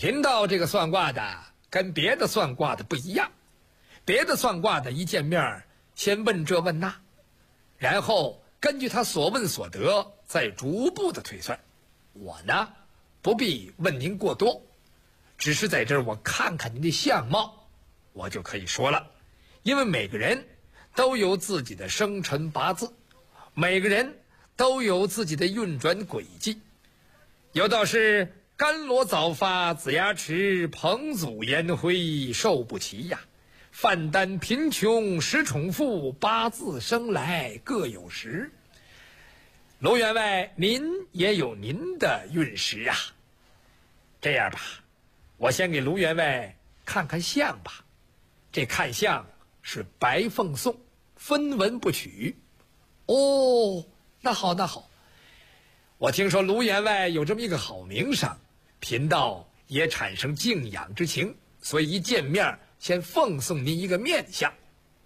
贫道这个算卦的跟别的算卦的不一样，别的算卦的一见面先问这问那，然后根据他所问所得再逐步的推算。我呢不必问您过多，只是在这儿我看看您的相貌，我就可以说了。因为每个人都有自己的生辰八字，每个人都有自己的运转轨迹。有道是甘罗早发子牙迟，彭祖颜辉寿不齐呀。范丹贫穷时重复，八字生来各有时。卢员外，您也有您的运势啊。这样吧，我先给卢员外看看相吧。这看相是白凤送，分文不取。哦，那好那好。我听说卢员外有这么一个好名声，贫道也产生敬仰之情，所以一见面先奉送您一个面相。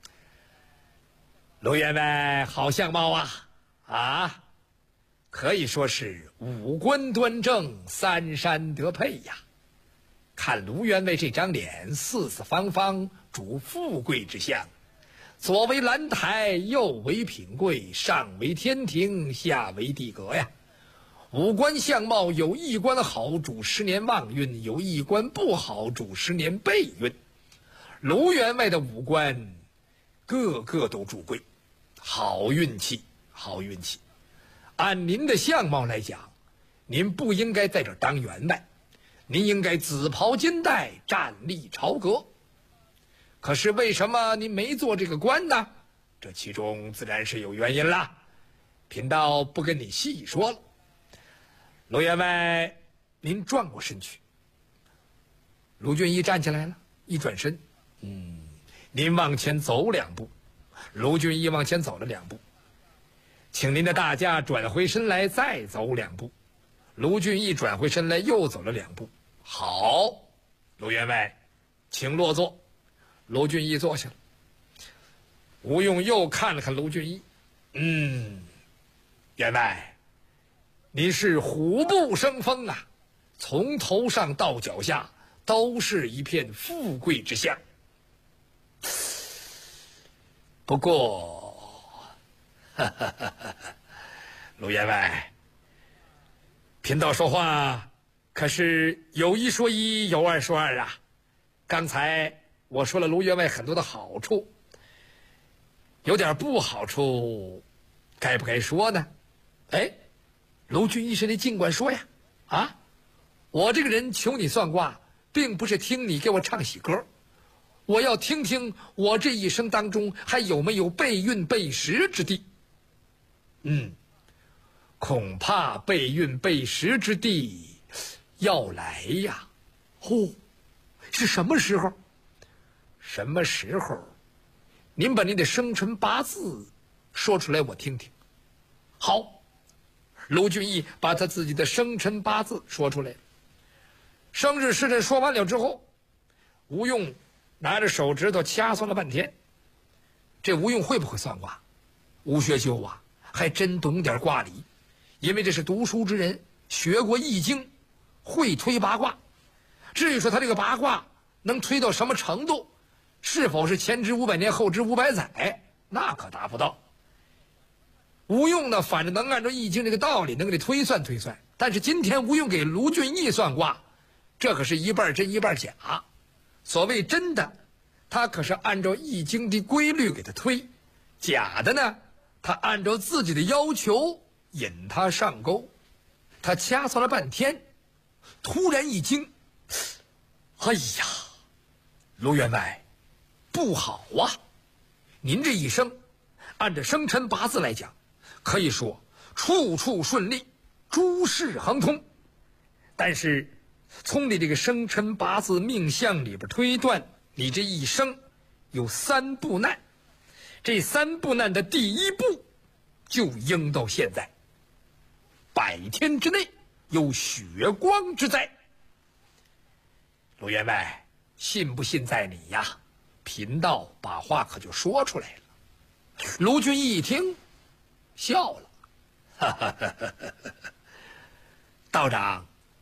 卢员外好相貌啊，可以说是五官端正，三山得配呀。看卢员外这张脸，四四方方，主富贵之相，左为兰台，右为品贵，上为天庭，下为地阁呀。五官相貌有一官好，主10年旺运；有一官不好，主10年背运。卢员外的五官个个都主贵，好运气，好运气。按您的相貌来讲，您不应该在这儿当员外，您应该紫袍金带，站立朝阁。可是为什么您没做这个官呢？这其中自然是有原因啦，贫道不跟你细说了。卢员外，您转过身去。卢俊义站起来了，一转身，您往前走2步。卢俊义往前走了2步。请您的大驾转回身来，再走2步。卢俊义转回身来，又走了2步。好，卢员外，请落座。卢俊义坐下了。吴用又看了看卢俊义，员外，您是虎步生风啊，从头上到脚下都是一片富贵之相。不过，卢员外，贫道说话可是有一说一，有二说二啊。刚才我说了卢员外很多的好处，有点不好处，该不该说呢？卢俊义是你尽管说呀。我这个人求你算卦，并不是听你给我唱喜歌，我要听听我这一生当中还有没有背运背时之地。恐怕背运背时之地要来呀。是什么时候？什么时候？您把您的生辰八字说出来我听听。好，卢俊义把他自己的生辰八字说出来了。生日时辰说完了之后，吴用拿着手指头掐算了半天。这吴用会不会算卦？吴学究啊，还真懂点卦理，因为这是读书之人，学过易经，会推八卦。至于说他这个八卦能推到什么程度，是否是前知500年后知500载，那可达不到。吴用呢，反正能按照易经这个道理能给你推算推算，但是今天吴用给卢俊义算卦，这可是一半真一半假。所谓真的，他可是按照易经的规律给他推；假的呢，他按照自己的要求引他上钩。他掐算了半天，突然一惊，哎呀，卢员外，不好啊！您这一生按照生辰八字来讲，可以说处处顺利，诸事亨通。但是从你这个生辰八字命相里边推断，你这一生有3步难。这3步难的第1步就应到现在，100天之内有血光之灾。卢员外，信不信在你呀？贫道把话可就说出来了。卢俊义一听笑了，道长，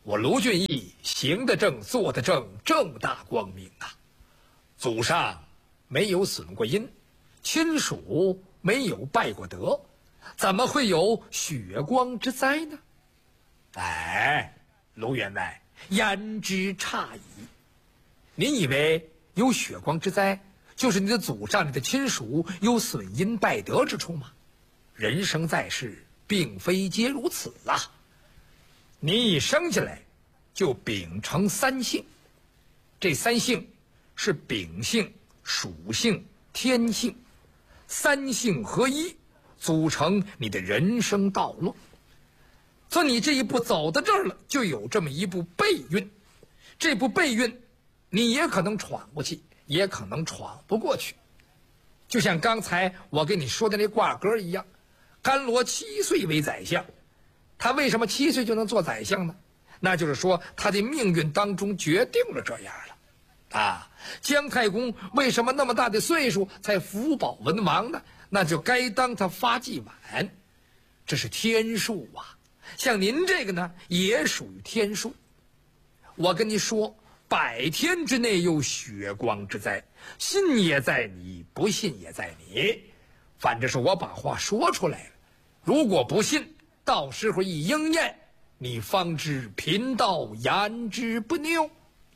我卢俊义行得正，坐得正，正大光明啊！祖上没有损过阴，亲属没有败过德，怎么会有血光之灾呢？哎，卢员外言之差矣。您以为有血光之灾就是你的祖上、你的亲属有损阴败德之处吗？人生在世，并非皆如此啊！你一生下来就秉承三性，这三性是秉性、属性、天性，三性合一，组成你的人生道路。从你这一步走到这儿了，就有这么一步背运。这步背运，你也可能闯过去，也可能闯不过去。就像刚才我跟你说的那卦歌一样，甘罗7岁为宰相，他为什么7岁就能做宰相呢？那就是说他的命运当中决定了这样了啊。姜太公为什么那么大的岁数才福保文王呢？那就该当他发迹晚，这是天数啊。像您这个呢，也属于天数。我跟你说，100天之内有血光之灾，信也在你，不信也在你。反正是我把话说出来了，如果不信，到时候一应验，你方知贫道言之不谬。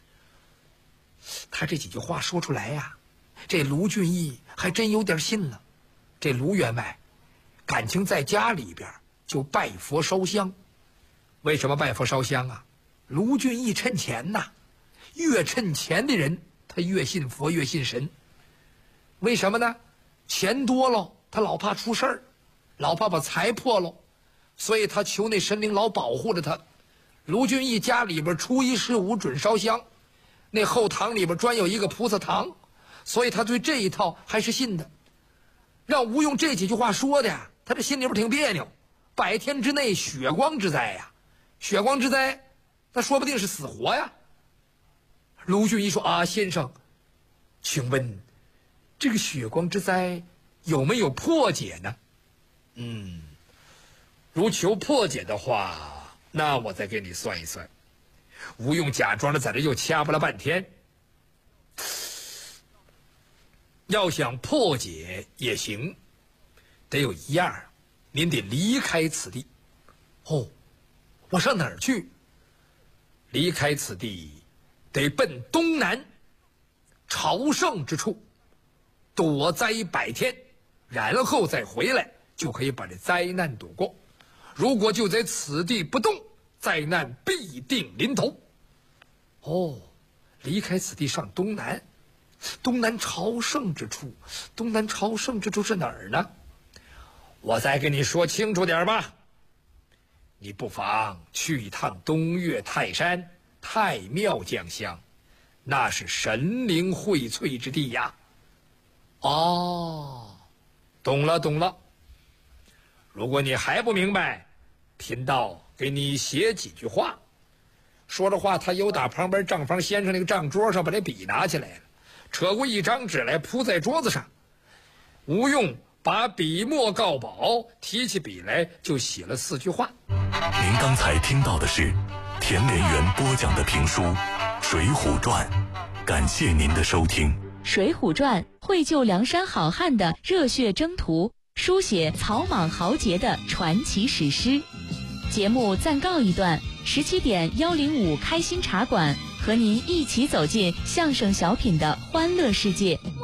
他这几句话说出来呀，这卢俊义还真有点信了。这卢员外感情在家里边就拜佛烧香。为什么拜佛烧香啊？卢俊义趁钱呐，越趁钱的人他越信佛，越信神。为什么呢？钱多了他老怕出事儿，老怕把财破了，所以他求那神灵老保护着他。卢俊义家里边初一十五准烧香，那后堂里边专有一个菩萨堂，所以他对这一套还是信的。让吴用这几句话说的呀，他这心里边挺别扭。100天之内血光之灾呀，血光之灾那说不定是死活呀。卢俊义说啊，先生，请问这个血光之灾有没有破解呢？如求破解的话，那我再给你算一算。吴用假装的在这又掐巴了半天。要想破解也行，得有一样，您得离开此地。哦，我上哪儿去？离开此地，得奔东南朝圣之处，躲灾100天，然后再回来，就可以把这灾难躲过。如果就在此地不动，灾难必定临头。哦，离开此地上东南，东南朝圣之处，东南朝圣之处是哪儿呢？我再跟你说清楚点吧。你不妨去一趟东岳泰山太庙将相，那是神灵荟萃之地呀。哦，懂了懂了。如果你还不明白，贫道给你写几句话。说着话，他又打旁边账房先生那个账桌上把这笔拿起来了，扯过一张纸来铺在桌子上。吴用把笔墨告宝，提起笔来就写了4句话。 您刚才听到的是田连元播讲的评书《水浒传》，感谢您的收听。 《水浒传》绘就梁山好汉的热血征途，书写草莽豪杰的传奇史诗。节目暂告一段，17点105开心茶馆和您一起走进相声小品的欢乐世界。